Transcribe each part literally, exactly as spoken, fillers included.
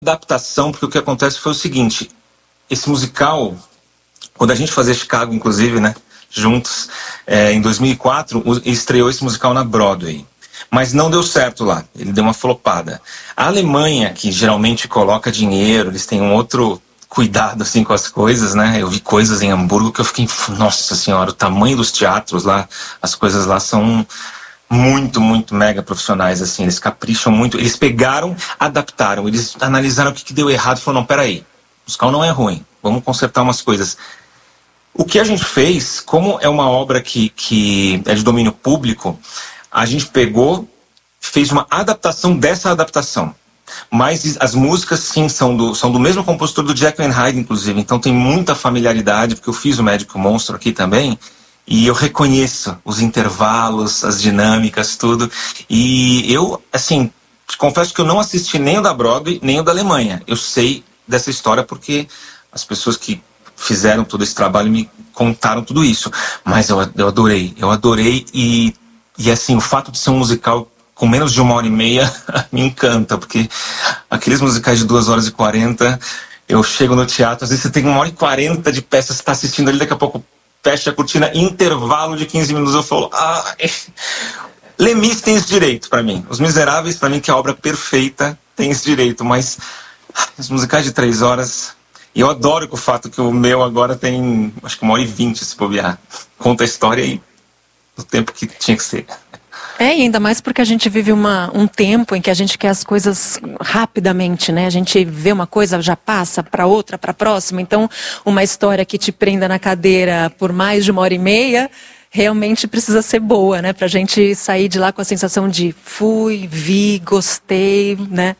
adaptação, porque o que acontece foi o seguinte, esse musical, quando a gente fazia Chicago, inclusive, né, juntos, é, em dois mil e quatro, estreou esse musical na Broadway. Mas não deu certo lá, ele deu uma flopada. A Alemanha, que geralmente coloca dinheiro, eles têm um outro cuidado assim com as coisas, né? Eu vi coisas em Hamburgo que eu fiquei, nossa senhora, o tamanho dos teatros lá, as coisas lá são muito, muito mega profissionais, assim, eles capricham muito, eles pegaram, adaptaram, eles analisaram o que, que deu errado e falaram, não, peraí, o musical não é ruim, vamos consertar umas coisas. O que a gente fez, como é uma obra que, que é de domínio público, a gente pegou, fez uma adaptação dessa adaptação. Mas as músicas, sim, são do, são do mesmo compositor do Jekyll and Hyde, inclusive. Então tem muita familiaridade, porque eu fiz o Médico Monstro aqui também. E eu reconheço os intervalos, as dinâmicas, tudo. E eu, assim, confesso que eu não assisti nem o da Broadway, nem o da Alemanha. Eu sei dessa história porque as pessoas que fizeram todo esse trabalho me contaram tudo isso. Mas eu, eu adorei, eu adorei e... E assim, o fato de ser um musical com menos de uma hora e meia me encanta, porque aqueles musicais de duas horas e quarenta, eu chego no teatro, às vezes você tem uma hora e quarenta de peça, você está assistindo ali, daqui a pouco fecha a cortina, intervalo de quinze minutos, eu falo, ah, Les Mis tem esse direito pra mim. Os Miseráveis, pra mim, que é a obra perfeita, tem esse direito, mas os musicais de três horas... E eu adoro o fato que o meu agora tem, acho que uma hora e vinte, se bobear. Conta a história e o tempo que tinha que ser. É, e ainda mais porque a gente vive uma, um tempo em que a gente quer as coisas rapidamente, né? A gente vê uma coisa, já passa para outra, para a próxima. Então, uma história que te prenda na cadeira por mais de uma hora e meia, realmente precisa ser boa, né? Pra gente sair de lá com a sensação de fui, vi, gostei, né?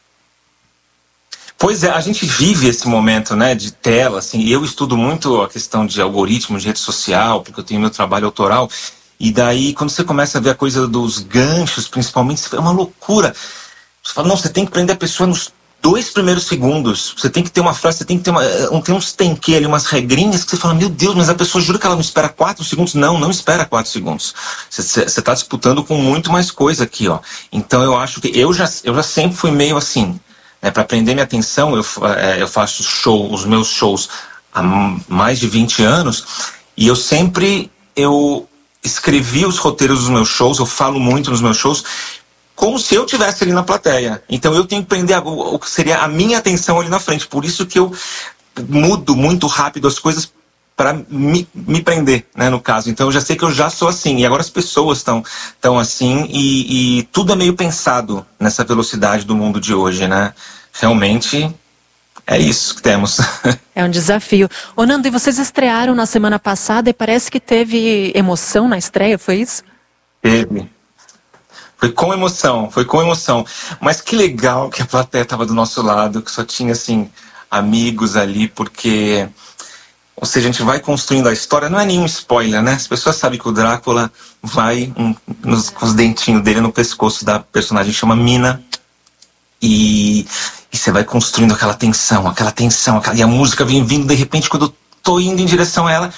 Pois é, a gente vive esse momento, né, de tela, assim. Eu estudo muito a questão de algoritmos, de rede social, porque eu tenho meu trabalho autoral. E daí, quando você começa a ver a coisa dos ganchos, principalmente, é uma loucura. Você fala, não, você tem que prender a pessoa nos dois primeiros segundos. Você tem que ter uma frase, você tem que ter uma, um, tem uns tem que ali, umas regrinhas que você fala, meu Deus, mas a pessoa jura que ela não espera quatro segundos? Não, não espera quatro segundos. Você está disputando com muito mais coisa aqui, ó. Então eu acho que eu já, eu já sempre fui meio assim, né, para prender minha atenção, eu, é, eu faço show, os meus shows há mais de vinte anos, e eu sempre, eu escrevi os roteiros dos meus shows, eu falo muito nos meus shows, como se eu estivesse ali na plateia. Então eu tenho que prender a, o que seria a minha atenção ali na frente. Por isso que eu mudo muito rápido as coisas para me, me prender, né, no caso. Então eu já sei que eu já sou assim. E agora as pessoas estão tão assim e, e tudo é meio pensado nessa velocidade do mundo de hoje, né? Realmente... é isso que temos. É um desafio. Ô Nando, e vocês estrearam na semana passada e parece que teve emoção na estreia, foi isso? Teve. Foi com emoção, foi com emoção. Mas que legal que a plateia estava do nosso lado, que só tinha, assim, amigos ali, porque... Ou seja, a gente vai construindo a história, não é nenhum spoiler, né? As pessoas sabem que o Drácula vai um, nos, com os dentinhos dele no pescoço da personagem que chama Mina. E... E você vai construindo aquela tensão, aquela tensão, aquela... e a música vem vindo, de repente, quando eu tô indo em direção a ela,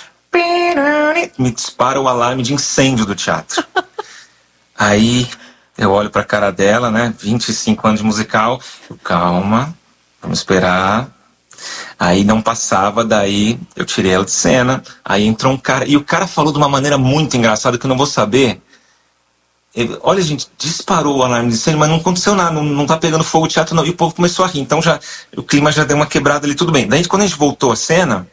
me dispara o alarme de incêndio do teatro. Aí eu olho pra cara dela, né, vinte e cinco anos de musical, eu, calma, vamos esperar. Aí não passava, daí eu tirei ela de cena, aí entrou um cara, e o cara falou de uma maneira muito engraçada que eu não vou saber. Ele, olha, gente, disparou o alarme de incêndio, mas não aconteceu nada, não, não tá pegando fogo o teatro, não. E o povo começou a rir, então já, o clima já deu uma quebrada ali, tudo bem. Daí, quando a gente voltou à cena,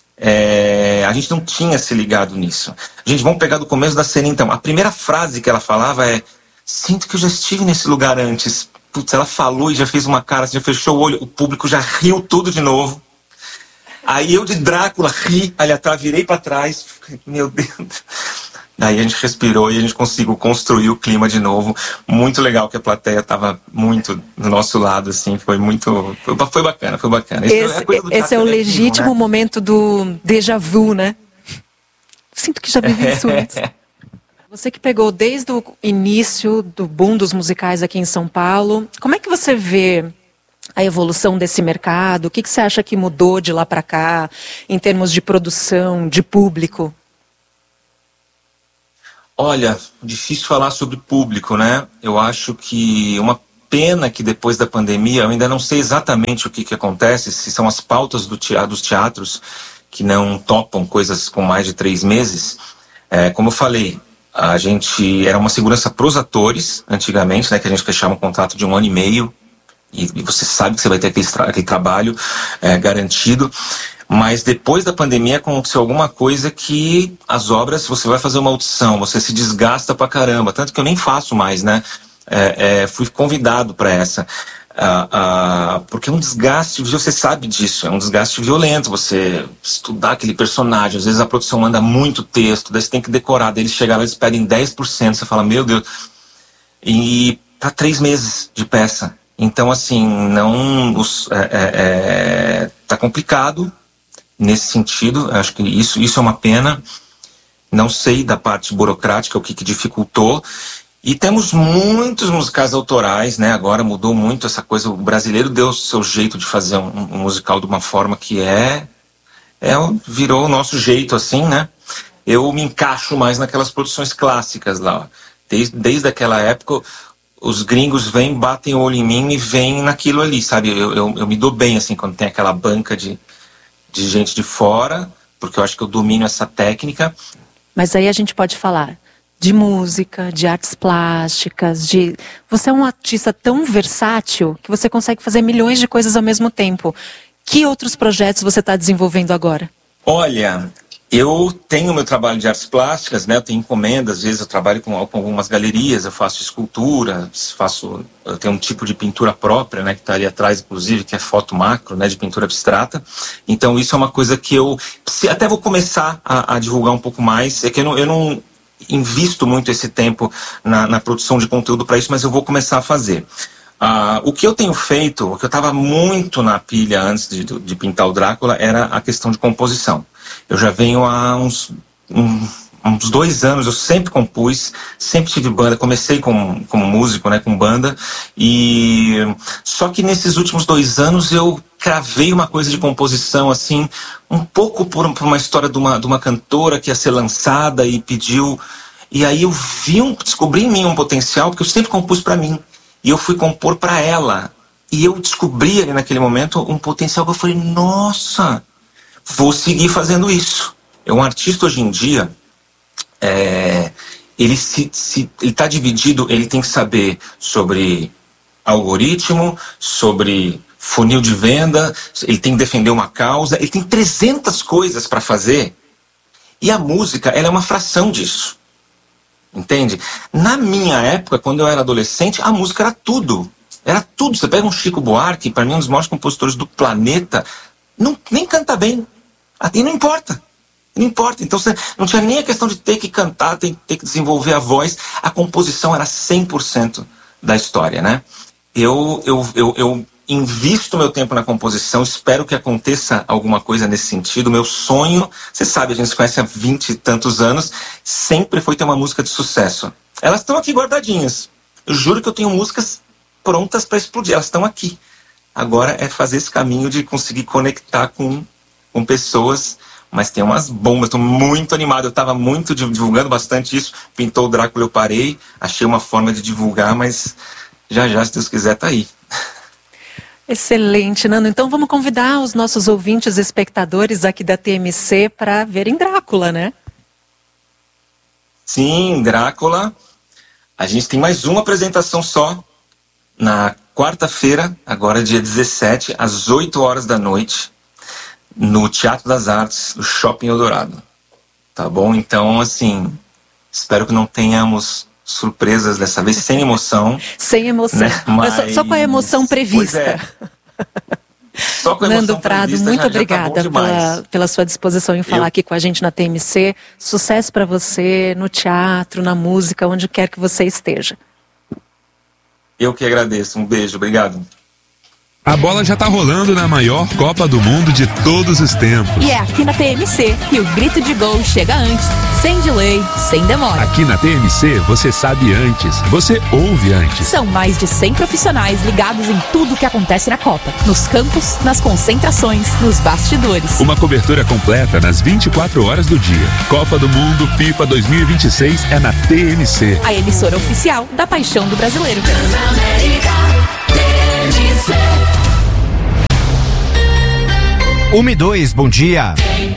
é, a gente não tinha se ligado nisso. Gente, vamos pegar do começo da cena, então. A primeira frase que ela falava é, sinto que eu já estive nesse lugar antes. Putz, ela falou e já fez uma cara, já fechou o olho, o público já riu tudo de novo. Aí eu de Drácula ri ali atrás, virei pra trás, meu Deus... Daí a gente respirou e a gente conseguiu construir o clima de novo. Muito legal que a plateia estava muito do nosso lado, assim. Foi muito... Foi, foi bacana, foi bacana. Esse, esse, é, esse é o legítimo, né, momento do déjà vu, né? Sinto que já vivi isso antes. Você que pegou desde o início do boom dos musicais aqui em São Paulo, como é que você vê a evolução desse mercado? O que, que você acha que mudou de lá para cá, em termos de produção, de público? Olha, difícil falar sobre público, né? Eu acho que uma pena que depois da pandemia, eu ainda não sei exatamente o que, que acontece, se são as pautas do teatro, dos teatros que não topam coisas com mais de três meses. É, como eu falei, a gente era uma segurança para os atores, antigamente, né, que a gente fechava um contrato de um ano e meio, e, e você sabe que você vai ter aquele, tra aquele trabalho é, garantido. Mas depois da pandemia aconteceu alguma coisa que as obras, você vai fazer uma audição, você se desgasta pra caramba, tanto que eu nem faço mais, né? É, é, fui convidado para essa, ah, ah, porque é um desgaste, você sabe disso, é um desgaste violento, você estudar aquele personagem, às vezes a produção manda muito texto, daí você tem que decorar, daí eles chegaram, eles pedem dez por cento, você fala, meu Deus, e para três meses de peça. Então, assim, não, os, é, é, tá complicado nesse sentido, acho que isso, isso é uma pena. Não sei da parte burocrática o que, que dificultou. E temos muitos musicais autorais, né? Agora mudou muito essa coisa. O brasileiro deu o seu jeito de fazer um, um musical de uma forma que é, é virou o nosso jeito, assim, né? Eu me encaixo mais naquelas produções clássicas lá. Ó. Desde, desde aquela época, os gringos vêm, batem o olho em mim e vêm naquilo ali, sabe? Eu, eu, eu me dou bem, assim, quando tem aquela banca de de gente de fora, porque eu acho que eu domino essa técnica. Mas aí a gente pode falar de música, de artes plásticas, de... Você é um artista tão versátil que você consegue fazer milhões de coisas ao mesmo tempo. Que outros projetos você está desenvolvendo agora? Olha, eu tenho meu trabalho de artes plásticas, né? Eu tenho encomenda, às vezes eu trabalho com, com algumas galerias, eu faço escultura, faço, eu tenho um tipo de pintura própria, né? Que está ali atrás, inclusive, que é foto macro, né? De pintura abstrata. Então isso é uma coisa que eu até vou começar a, a divulgar um pouco mais. É que eu não, eu não invisto muito esse tempo na, na produção de conteúdo para isso, mas eu vou começar a fazer. Uh, o que eu tenho feito, o que eu estava muito na pilha antes de, de pintar o Drácula, era a questão de composição. Eu já venho há uns, um, uns dois anos, eu sempre compus, sempre tive banda, comecei como, como músico, né, com banda, e só que nesses últimos dois anos eu cravei uma coisa de composição, assim, um pouco por, por uma história de uma, de uma cantora que ia ser lançada e pediu, e aí eu vi um, descobri em mim um potencial, porque eu sempre compus para mim, e eu fui compor para ela, e eu descobri ali naquele momento um potencial que eu falei, nossa, vou seguir fazendo isso. É um artista hoje em dia, é, ele se, se ele está dividido, ele tem que saber sobre algoritmo, sobre funil de venda, ele tem que defender uma causa, ele tem trezentas coisas para fazer, e a música, ela é uma fração disso. Entende? Na minha época, quando eu era adolescente, a música era tudo. Era tudo. Você pega um Chico Buarque, para mim um dos maiores compositores do planeta, não, nem canta bem. E não importa. Não importa. Então você não tinha nem a questão de ter que cantar, ter, ter que desenvolver a voz. A composição era cem por cento da história, né? Eu, eu, eu, eu invisto meu tempo na composição, espero que aconteça alguma coisa nesse sentido. Meu sonho, você sabe, a gente se conhece há vinte e tantos anos, sempre foi ter uma música de sucesso. Elas estão aqui guardadinhas. Eu juro que eu tenho músicas prontas para explodir, elas estão aqui. Agora é fazer esse caminho de conseguir conectar com, com pessoas, mas tem umas bombas, estou muito animado, eu estava muito divulgando bastante isso, pintou o Drácula, eu parei, achei uma forma de divulgar, mas já já, se Deus quiser, tá aí. Excelente, Nando. Então vamos convidar os nossos ouvintes e espectadores aqui da T M C para verem Drácula, né? Sim, Drácula. A gente tem mais uma apresentação só na quarta-feira, agora dia dezessete, às oito horas da noite, no Teatro das Artes, do Shopping Eldorado. Tá bom? Então, assim, espero que não tenhamos surpresas dessa vez, sem emoção. Sem emoção. Né? Mas... Só, só com a emoção prevista. É. Só com a emoção Nando Prado, prevista, muito já, obrigada já tá pela, pela sua disposição em falar Eu... aqui com a gente na T M C. Sucesso para você no teatro, na música, onde quer que você esteja. Eu que agradeço. Um beijo, obrigado. A bola já tá rolando na maior Copa do Mundo de todos os tempos. E é aqui na T M C que o grito de gol chega antes, sem delay, sem demora. Aqui na T M C você sabe antes, você ouve antes. São mais de cem profissionais ligados em tudo que acontece na Copa. Nos campos, nas concentrações, nos bastidores. Uma cobertura completa nas vinte e quatro horas do dia. Copa do Mundo FIFA dois mil e vinte e seis é na T M C. A emissora oficial da paixão do brasileiro. um e dois, bom dia.